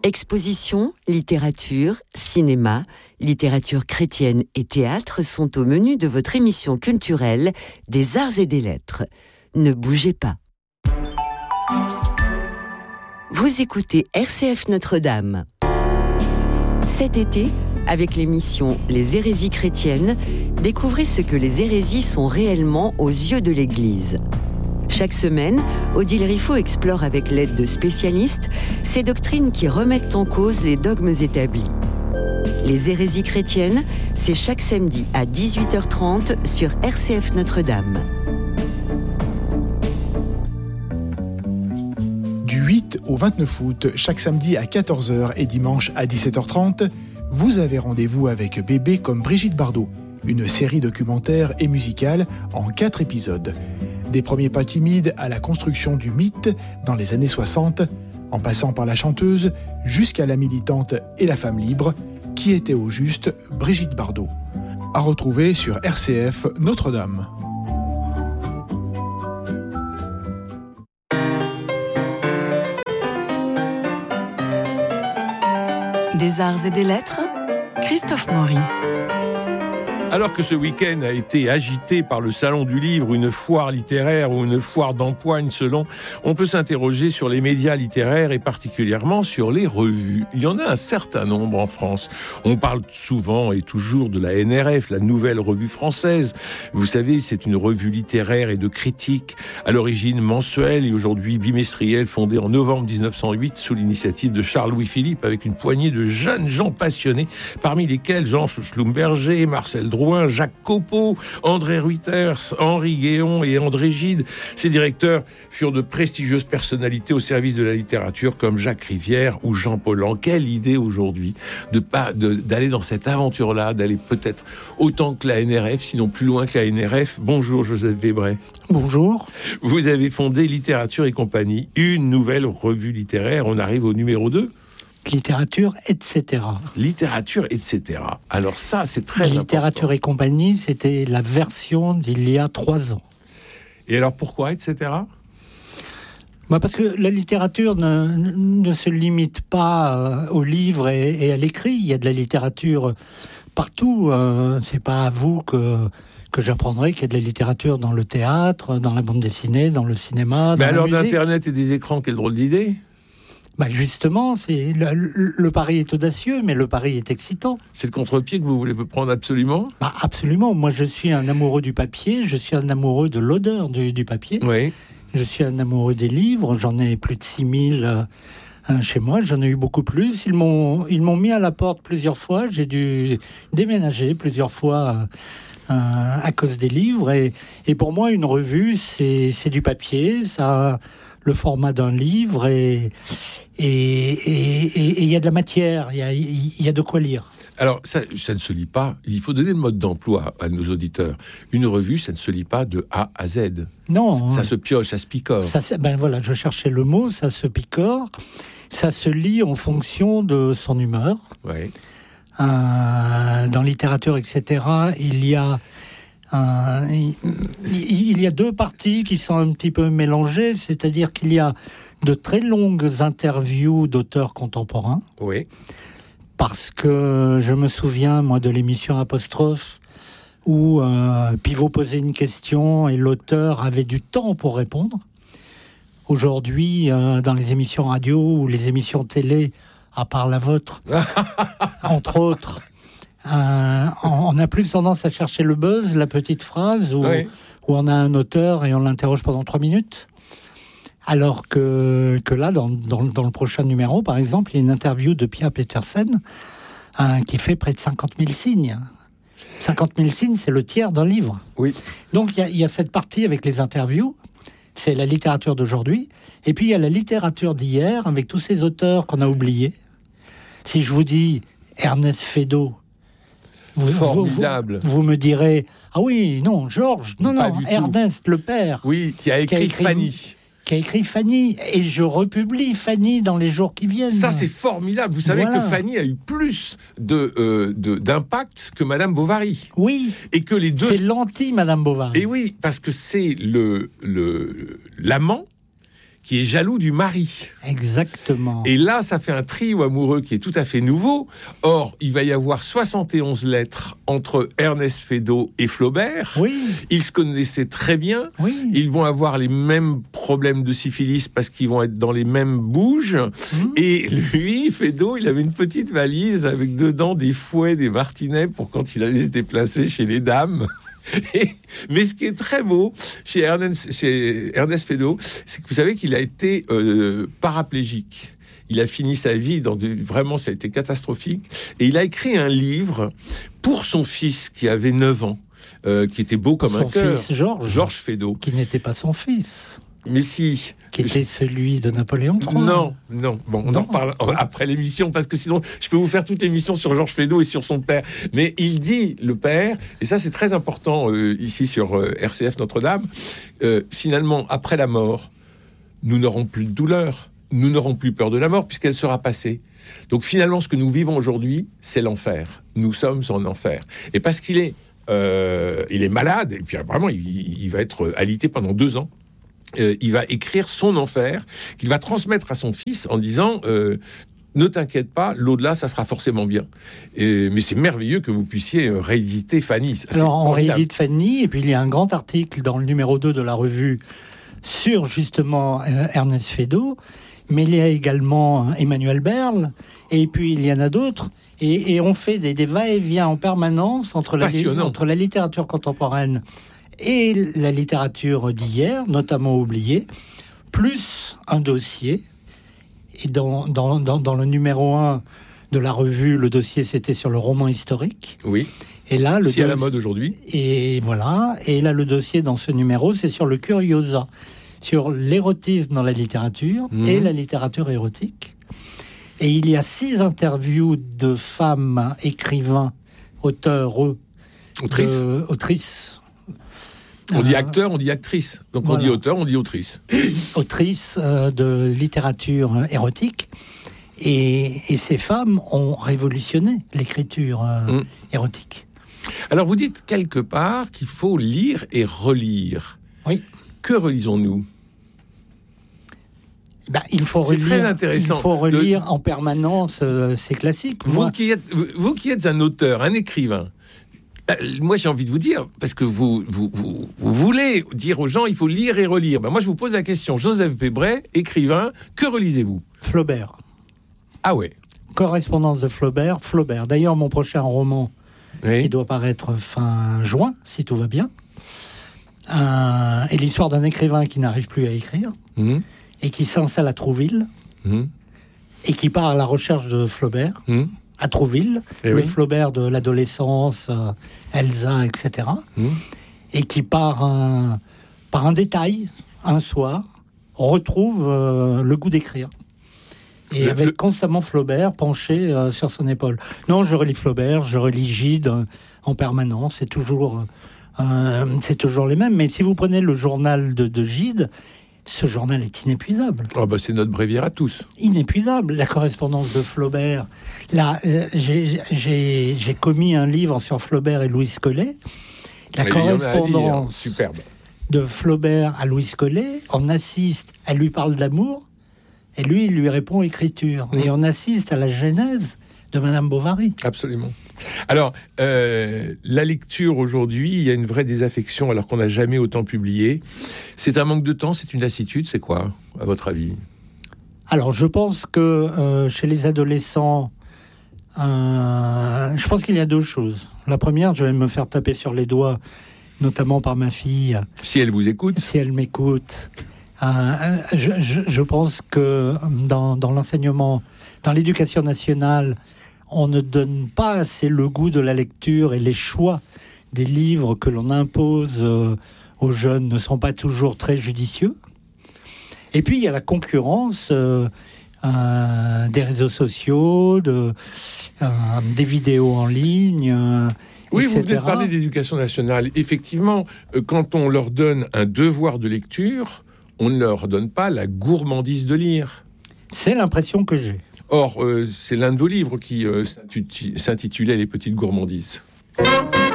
Expositions, littérature, cinéma, littérature chrétienne et théâtre sont au menu de votre émission culturelle des Arts et des Lettres. Ne bougez pas. Vous écoutez RCF Notre-Dame. Cet été, avec l'émission Les hérésies chrétiennes, découvrez ce que les hérésies sont réellement aux yeux de l'Église. Chaque semaine, Odile Riffaut explore avec l'aide de spécialistes ces doctrines qui remettent en cause les dogmes établis. Les hérésies chrétiennes, c'est chaque samedi à 18h30 sur RCF Notre-Dame. Du 8 au 29 août, chaque samedi à 14h et dimanche à 17h30, vous avez rendez-vous avec Bébé comme Brigitte Bardot, une série documentaire et musicale en 4 épisodes. Des premiers pas timides à la construction du mythe dans les années 60, en passant par la chanteuse jusqu'à la militante et la femme libre, qui était au juste Brigitte Bardot. À retrouver sur RCF Notre-Dame. Des arts et des lettres, Christophe Maury. Alors que ce week-end a été agité par le Salon du Livre, une foire littéraire ou une foire d'empoigne selon, on peut s'interroger sur les médias littéraires et particulièrement sur les revues. Il y en a un certain nombre en France. On parle souvent et toujours de la NRF, la Nouvelle Revue Française. Vous savez, c'est une revue littéraire et de critique, à l'origine mensuelle et aujourd'hui bimestrielle, fondée en novembre 1908 sous l'initiative de Charles-Louis Philippe avec une poignée de jeunes gens passionnés, parmi lesquels Jean Schlumberger, Marcel Drouin, Jacques Copeau, André Reuters, Henri Guéon et André Gide. Ces directeurs furent de prestigieuses personnalités au service de la littérature comme Jacques Rivière ou Jean Paulhan. Quelle idée aujourd'hui d'aller dans cette aventure-là, d'aller peut-être autant que la NRF, sinon plus loin que la NRF. Bonjour Joseph Webray. Bonjour. Vous avez fondé Littérature et compagnie, une nouvelle revue littéraire. On arrive au numéro 2. Littérature, etc. Littérature, etc. Alors ça, c'est très important. Littérature et compagnie, c'était la version d'il y a 3 ans. Et alors pourquoi, etc. Parce que la littérature ne se limite pas au livre et à l'écrit. Il y a de la littérature partout. C'est pas à vous que j'apprendrai qu'il y a de la littérature dans le théâtre, dans la bande dessinée, dans le cinéma, dans la musique. Mais alors d'Internet et des écrans, quelle drôle d'idée. Justement, le pari est audacieux, mais le pari est excitant. C'est le contre-pied que vous voulez prendre absolument ? Absolument. Moi, je suis un amoureux du papier, je suis un amoureux de l'odeur du papier. Oui. Je suis un amoureux des livres, j'en ai plus de 6000 chez moi, j'en ai eu beaucoup plus. Ils m'ont mis à la porte plusieurs fois, j'ai dû déménager plusieurs fois à cause des livres. Et pour moi, une revue, c'est du papier, ça a le format d'un livre et il y a de la matière, il y a de quoi lire. Alors, ça ne se lit pas. Il faut donner le mode d'emploi à nos auditeurs. Une revue, ça ne se lit pas de A à Z. Non. Ça se pioche, ça se picore. Voilà, je cherchais le mot, ça se picore. Ça se lit en fonction de son humeur. Oui. Dans littérature, etc., il y a 2 parties qui sont un petit peu mélangées, c'est-à-dire qu'il y a de très longues interviews d'auteurs contemporains. Oui. Parce que je me souviens, moi, de l'émission Apostrophe, où Pivot posait une question et l'auteur avait du temps pour répondre. Aujourd'hui, dans les émissions radio ou les émissions télé, à part la vôtre, entre autres, on a plus tendance à chercher le buzz, la petite phrase, où on a un auteur et on l'interroge pendant 3 minutes. Alors que là, dans le prochain numéro, par exemple, il y a une interview de Pia Petersen qui fait près de 50 000 signes. 50 000 signes, c'est le tiers d'un livre. Oui. Donc il y a cette partie avec les interviews, c'est la littérature d'aujourd'hui, et puis il y a la littérature d'hier, avec tous ces auteurs qu'on a oubliés. Si je vous dis Ernest Feydeau, formidable. Vous me direz, ah oui, non, Georges, non, Ernest, le père. Oui, qui a écrit Fanny. Qui a écrit Fanny, et je republie Fanny dans les jours qui viennent. Ça, c'est formidable. Vous savez que Fanny a eu plus d'impact que Madame Bovary. Oui, et que les deux... c'est l'anti-Madame Bovary. Et oui, parce que c'est l'amant qui est jaloux du mari. Exactement. Et là, ça fait un trio amoureux qui est tout à fait nouveau. Or, il va y avoir 71 lettres entre Ernest Feydeau et Flaubert. Oui. Ils se connaissaient très bien. Oui. Ils vont avoir les mêmes problèmes de syphilis parce qu'ils vont être dans les mêmes bouges. Et lui, Feydeau, il avait une petite valise avec dedans des fouets, des martinets pour quand il allait se déplacer chez les dames. Mais ce qui est très beau chez Ernest Feydeau, c'est que vous savez qu'il a été paraplégique. Il a fini sa vie vraiment, ça a été catastrophique. Et il a écrit un livre pour son fils qui avait 9 ans, qui était beau comme un cœur. Son fils Georges Feydeau. Qui n'était pas son fils. Mais si. Qui était celui de Napoléon III. Non. Bon, on en reparle après l'émission, parce que sinon, je peux vous faire toute l'émission sur Georges Feydeau et sur son père. Mais il dit, le père, et ça c'est très important ici sur RCF Notre-Dame, finalement, après la mort, nous n'aurons plus de douleur, nous n'aurons plus peur de la mort, puisqu'elle sera passée. Donc finalement, ce que nous vivons aujourd'hui, c'est l'enfer. Nous sommes en enfer. Et parce qu'il est malade, et puis vraiment, il va être alité pendant 2 ans, il va écrire son enfer, qu'il va transmettre à son fils en disant ne t'inquiète pas, l'au-delà, ça sera forcément bien. Mais c'est merveilleux que vous puissiez rééditer Fanny. Ça, alors, on réédite Fanny, et puis il y a un grand article dans le numéro 2 de la revue sur justement Ernest Feydeau, mais il y a également Emmanuel Berle, et puis il y en a d'autres, et on fait des va-et-vient en permanence entre la littérature contemporaine et la littérature d'hier, notamment oubliée, plus un dossier. Et dans le numéro 1 de la revue, le dossier, c'était sur le roman historique. Oui. Et là, à la mode aujourd'hui. Et voilà. Et là, le dossier dans ce numéro, c'est sur le curiosa, sur l'érotisme dans la littérature et la littérature érotique. Et il y a 6 interviews de femmes écrivains, auteurs, autrices. On dit acteur, on dit actrice. Donc voilà. On dit auteur, on dit autrice. Autrice de littérature érotique. Et ces femmes ont révolutionné l'écriture érotique. Alors vous dites quelque part qu'il faut lire et relire. Oui. Que relisons-nous ? Il faut relire, très intéressant. Il faut relire en permanence ces classiques. Vous qui êtes un auteur, un écrivain, moi j'ai envie de vous dire, parce que vous voulez dire aux gens il faut lire et relire. Moi je vous pose la question, Joseph Weber, écrivain, que relisez-vous ? Flaubert. Ah ouais. Correspondance de Flaubert. D'ailleurs mon prochain roman, qui doit paraître fin juin, si tout va bien, est l'histoire d'un écrivain qui n'arrive plus à écrire, et qui s'installe à Trouville, et qui part à la recherche de Flaubert, à Trouville, Flaubert de l'adolescence, Elsa, etc. Et qui par un détail, un soir, retrouve le goût d'écrire. Et avec constamment Flaubert penché sur son épaule. Non, je relis Flaubert, je relis Gide en permanence, c'est toujours les mêmes. Mais si vous prenez le journal de Gide, ce journal est inépuisable. C'est notre bréviaire à tous. Inépuisable. La correspondance de Flaubert. Là, j'ai commis un livre sur Flaubert et Louis Collet. La correspondance superbe de Flaubert à Louis Collet. On assiste, elle lui parle d'amour, et lui, il lui répond écriture. Et on assiste à la genèse de Madame Bovary. Absolument. Alors, la lecture aujourd'hui, il y a une vraie désaffection alors qu'on n'a jamais autant publié. C'est un manque de temps, c'est une lassitude, c'est quoi, à votre avis ? Alors, je pense que chez les adolescents, je pense qu'il y a 2 choses. La première, je vais me faire taper sur les doigts, notamment par ma fille. Si elle vous écoute ? Si elle m'écoute. Je pense que dans l'enseignement, dans l'éducation nationale, on ne donne pas assez le goût de la lecture, et les choix des livres que l'on impose aux jeunes ne sont pas toujours très judicieux. Et puis il y a la concurrence des réseaux sociaux, des vidéos en ligne, oui, etc. Vous venez de parler d'éducation nationale. Effectivement, quand on leur donne un devoir de lecture, on ne leur donne pas la gourmandise de lire. C'est l'impression que j'ai. Or, c'est l'un de vos livres qui s'intitulait « Les petites gourmandises ».